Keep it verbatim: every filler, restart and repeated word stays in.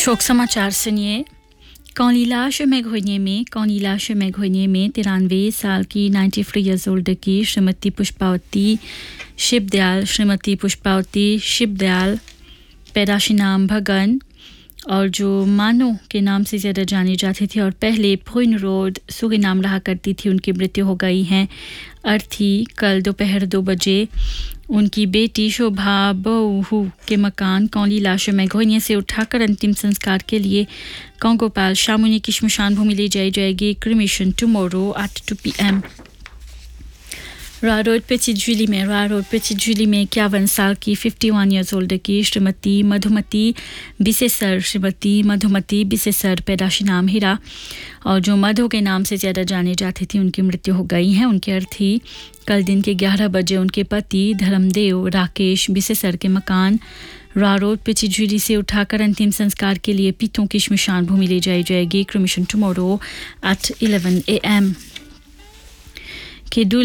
शोक समाचार सुनिए। कौलीलाश मेघोइने में कौलीलाश मेघोइने में तिरानवे साल की तिरानवे इयर्स ओल्ड की श्रीमती पुष्पावती शिवदयाल श्रीमती पुष्पावती शिवदयाल पैदाशी नाम भगन और जो मानो के नाम से ज़्यादा जानी जाती थी और पहले फुइन रोड सुरीनाम रहा करती थी, उनकी मृत्यु हो गई है। अर्थी कल दोपहर दो बजे उनकी बेटी शोभा बहू के मकान कौलीलाश मेघोइने से उठाकर अंतिम संस्कार के लिए कौंगोपाल शामुनी की श्मशान भूमि ले जाई जाएगी। Cremation tomorrow at two P M. रा रोड पेचित जुली में रा रोड पेचित जुली में इक्यावन साल की इक्यावन इयर्स ओल्ड की श्रीमती मधुमती बिसेसर श्रीमती मधुमती बिसेसर पैदाशी नाम हीरा और जो मधु के नाम से ज़्यादा जाने जाती थी, उनकी मृत्यु हो गई है। उनके अर्थी कल दिन के ग्यारह बजे उनके पति धर्मदेव राकेश बिसेसर के मकान रा रोड पेचित जुली से उठाकर अंतिम संस्कार के लिए पीतों की श्मशान भूमि ले जाई जाएगी। Cremation tomorrow at eleven A M.